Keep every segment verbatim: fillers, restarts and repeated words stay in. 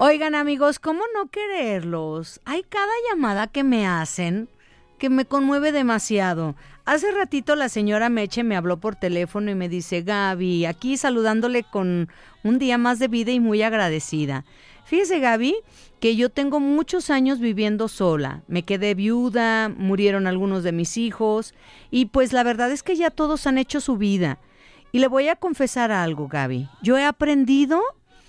Oigan, amigos, ¿cómo no quererlos? Hay cada llamada que me hacen que me conmueve demasiado. Hace ratito la señora Meche me habló por teléfono y me dice, Gaby, aquí saludándole con un día más de vida y muy agradecida. Fíjese, Gaby, que yo tengo muchos años viviendo sola. Me quedé viuda, murieron algunos de mis hijos y pues la verdad es que ya todos han hecho su vida. Y le voy a confesar algo, Gaby. Yo he aprendido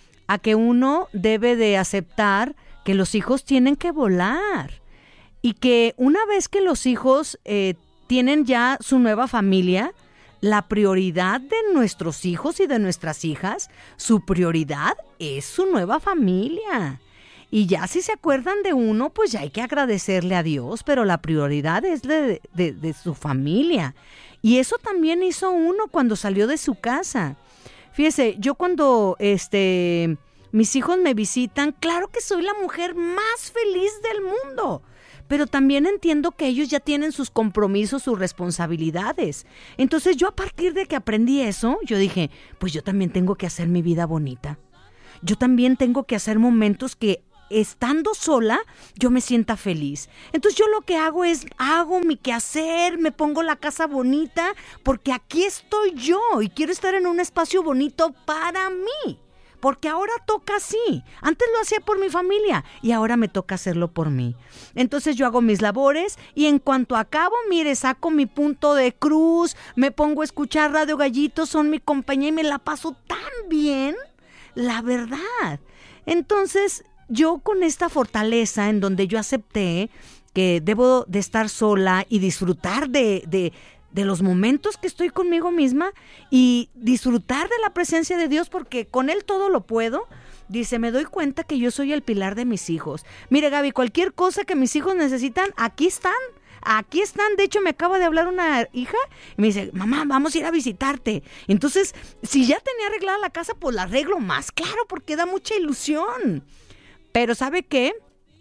a que uno debe de aceptar que los hijos tienen que volar y que una vez que los hijos eh, tienen ya su nueva familia, la prioridad de nuestros hijos y de nuestras hijas, su prioridad es su nueva familia. Y ya si se acuerdan de uno, pues ya hay que agradecerle a Dios, pero la prioridad es de, de, de su familia. Y eso también hizo uno cuando salió de su casa. Fíjese, yo cuando este, mis hijos me visitan, claro que soy la mujer más feliz del mundo. Pero también entiendo que ellos ya tienen sus compromisos, sus responsabilidades. Entonces yo a partir de que aprendí eso, yo dije, pues yo también tengo que hacer mi vida bonita. Yo también tengo que hacer momentos que estando sola yo me sienta feliz. Entonces yo lo que hago es, hago mi quehacer, me pongo la casa bonita, porque aquí estoy yo y quiero estar en un espacio bonito para mí. Porque ahora toca así. Antes lo hacía por mi familia y ahora me toca hacerlo por mí. Entonces yo hago mis labores y en cuanto acabo, mire, saco mi punto de cruz, me pongo a escuchar Radio Gallito, son mi compañía y me la paso tan bien, la verdad. Entonces yo con esta fortaleza en donde yo acepté que debo de estar sola y disfrutar de... de de los momentos que estoy conmigo misma y disfrutar de la presencia de Dios porque con Él todo lo puedo. Dice, me doy cuenta que yo soy el pilar de mis hijos. Mire, Gaby, cualquier cosa que mis hijos necesitan, aquí están. Aquí están. De hecho, me acaba de hablar una hija y me dice, mamá, vamos a ir a visitarte. Entonces, si ya tenía arreglada la casa, pues la arreglo más. Claro, porque da mucha ilusión. Pero ¿sabe qué?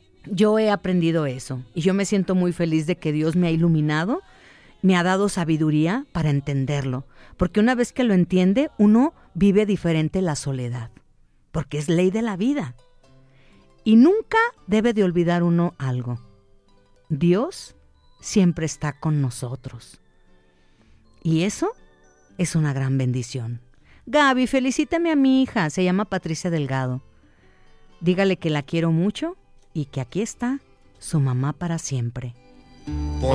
Yo he aprendido eso y yo me siento muy feliz de que Dios me ha iluminado, me ha dado sabiduría para entenderlo, porque una vez que lo entiende, uno vive diferente la soledad, porque es ley de la vida. Y nunca debe de olvidar uno algo. Dios siempre está con nosotros. Y eso es una gran bendición. Gaby, felicítame a mi hija, se llama Patricia Delgado. Dígale que la quiero mucho y que aquí está su mamá para siempre.